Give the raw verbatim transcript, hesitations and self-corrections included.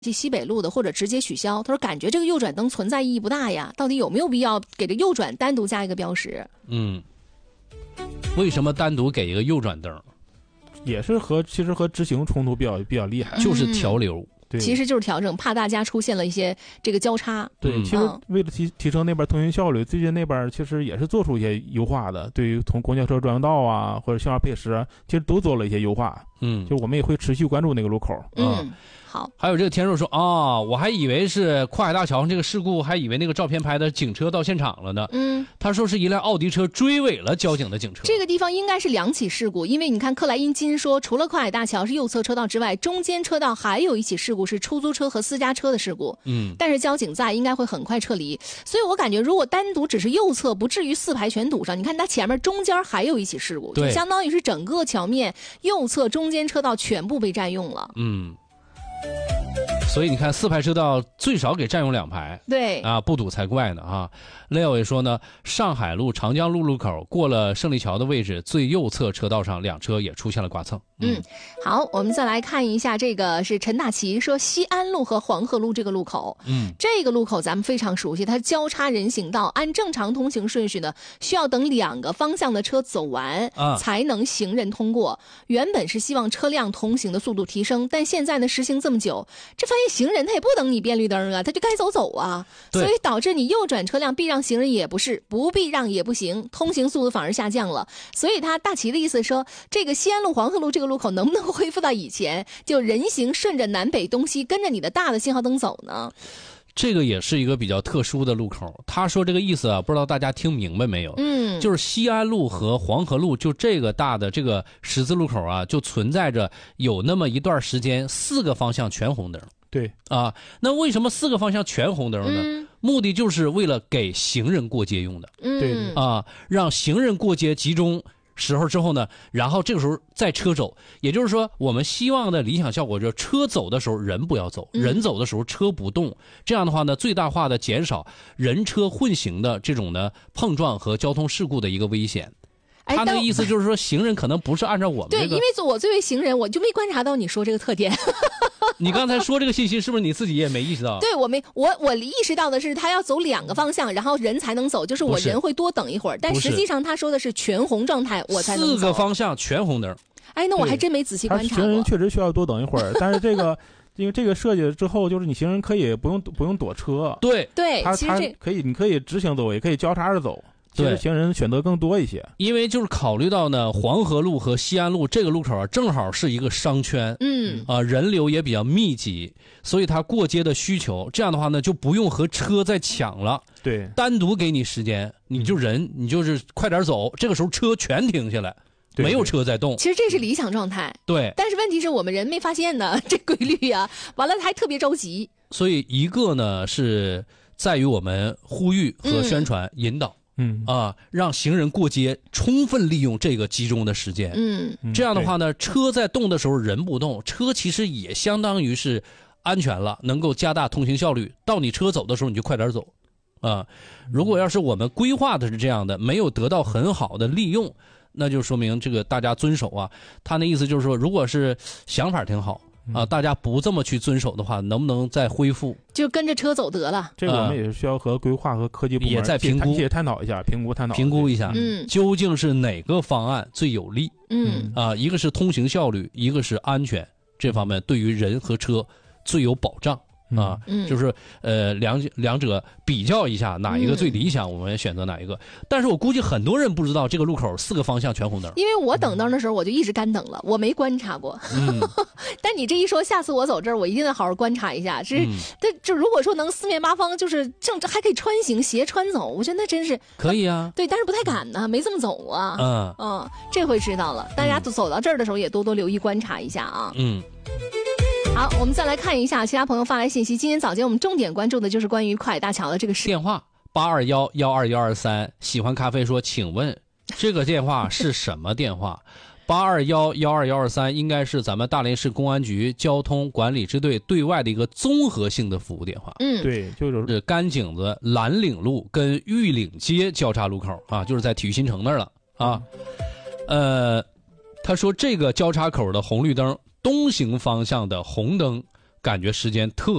去西北路的，或者直接取消。他说感觉这个右转灯存在意义不大呀，到底有没有必要给这右转单独加一个标识？ 嗯，为什么单独给一个右转灯？ 也是和其实和执行冲突比较比较厉害， 就是调流。 嗯对，其实就是调整，怕大家出现了一些这个交叉。 对，嗯、其实为了提提升那边通行效率，最近那边其实也是做出一些优化的，对于从公交车专用道啊或者信号配时，其实都做了一些优化。嗯，就我们也会持续关注那个路口。 嗯。嗯好， 还有这个天若说啊、哦，我还以为是跨海大桥上这个事故，还以为那个照片拍的警车到现场了呢。嗯，他说是一辆奥迪车追尾了交警的警车。 这个地方应该是两起事故，因为你看克莱因金说，除了跨海大桥是右侧车道之外，中间车道还有一起事故是出租车和私家车的事故。嗯，但是交警在，应该会很快撤离。所以我感觉，如果单独只是右侧，不至于四排全堵上。你看它前面中间还有一起事故，就相当于是整个桥面右侧中间车道全部被占用了。 嗯。所以你看，四排车道最少给占用两排， 对啊，不堵才怪呢啊。Leo 也说呢，上海路长江路路口过了胜利桥的位置，最右侧车道上两车也出现了刮蹭。 嗯，嗯好，我们再来看一下这个是陈大奇说西安路和黄河路这个路口，嗯，这个路口咱们非常熟悉，它交叉人行道，按正常通行顺序呢，需要等两个方向的车走完、啊、才能行人通过。原本是希望车辆通行的速度提升，但现在呢实行这么久，这发现行人他也不等你变绿灯啊，他就该走走啊，所以导致你右转车辆必让行人也不是，不必让也不行，通行速度反而下降了。所以他大齐的意思说，这个西安路黄河路这个路口能不能恢复到以前，就人行顺着南北东西跟着你的大的信号灯走呢？ 这个也是一个比较特殊的路口。他说这个意思啊，不知道大家听明白没有？嗯，就是西安路和黄河路就这个大的这个十字路口啊，就存在着有那么一段时间四个方向全红灯。 对啊，那为什么四个方向全红灯呢？嗯、目的就是为了给行人过街用的。 对、 嗯、 啊，让行人过街集中时候之后呢，然后这个时候再车走。也就是说，我们希望的理想效果就是车走的时候人不要走，嗯、人走的时候车不动。这样的话呢，最大化的减少人车混行的这种呢碰撞和交通事故的一个危险。他那个意思就是说，行人可能不是按照我们这个。 对，因为我作为行人，我就没观察到你说这个特点。 你刚才说这个信息，是不是你自己也没意识到？ 对，我没，我我意识到的是，他要走两个方向，然后人才能走，就是我人会多等一会儿。但实际上他说的是全红状态，我才能走。 四个方向全红灯。 哎，那我还真没仔细观察过。 行人确实需要多等一会儿，但是这个。因为这个设计之后，就是你行人可以不用不用躲车。 对对， 他他其实这可以，你可以直行走，也可以交叉着走。其实行人选择更多一些， 因为就是考虑到呢，黄河路和西安路这个路口啊，正好是一个商圈，嗯啊、呃，人流也比较密集，所以它过街的需求，这样的话呢，就不用和车再抢了。 对， 单独给你时间，你就人，嗯、你就是快点走，这个时候车全停下来。 对对没有车在动， 其实这是理想状态。 对， 但是问题是我们人没发现呢，这规律呀、啊，完了还特别着急。 所以一个呢是在于我们呼吁和宣传、嗯、引导，嗯啊，让行人过街充分利用这个集中的时间。嗯，这样的话呢，车在动的时候人不动，车其实也相当于是安全了，能够加大通行效率。到你车走的时候，你就快点走。啊，如果要是我们规划的是这样的，没有得到很好的利用。那就说明这个大家遵守啊，他那意思就是说，如果是想法挺好啊，大家不这么去遵守的话，能不能再恢复？ 就跟着车走得了。 这个我们也是需要和规划和科技部门也在评估， 也探讨一下，评估探讨评估一下，嗯，究竟是哪个方案最有利？嗯啊，一个是通行效率，一个是安全，这方面对于人和车最有保障。啊，嗯、就是呃两两者比较一下哪一个最理想，嗯、我们选择哪一个。但是我估计很多人不知道这个路口四个方向全红灯， 因为我等灯的时候我就一直干等了，我没观察过。嗯、但你这一说，下次我走这儿我一定要好好观察一下。是，这、嗯、就如果说能四面八方就是正还可以穿行斜穿走，我觉得那真是可以啊。 对，但是不太敢呢，没这么走啊。嗯嗯，这回知道了，大家走到这儿的时候也多多留意观察一下啊。嗯。好，我们再来看一下其他朋友发来信息。今天早间我们重点关注的就是关于跨海大桥的这个事。 电话八二幺幺二幺二三，喜欢咖啡说，请问这个电话是什么电话？八二幺幺二幺二三应该是咱们大连市公安局交通管理支队对外的一个综合性的服务电话。 嗯，对，就是甘井子蓝岭路跟玉岭街交叉路口啊，就是在体育新城那儿了啊。呃，他说这个交叉口的红绿灯。东行方向的红灯感觉时间特